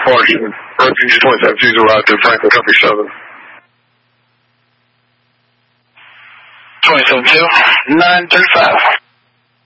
Washington. RPG 27 arrived at Franklin Company 7. 27-2, 935.